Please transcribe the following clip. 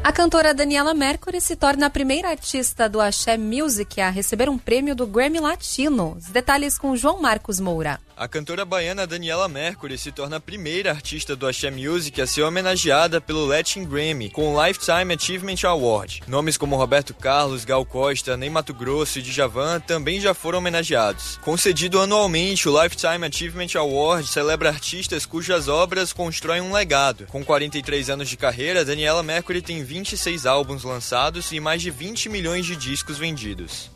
A cantora Daniela Mercury se torna a primeira artista do Axé Music a receber um prêmio do Grammy Latino. Os detalhes com João Marcos Moura. A cantora baiana Daniela Mercury se torna a primeira artista do Axé Music a ser homenageada pelo Latin Grammy, com o Lifetime Achievement Award. Nomes como Roberto Carlos, Gal Costa, Ney Matogrosso e Djavan também já foram homenageados. Concedido anualmente, o Lifetime Achievement Award celebra artistas cujas obras constroem um legado. Com 43 anos de carreira, Daniela Mercury tem 26 álbuns lançados e mais de 20 milhões de discos vendidos.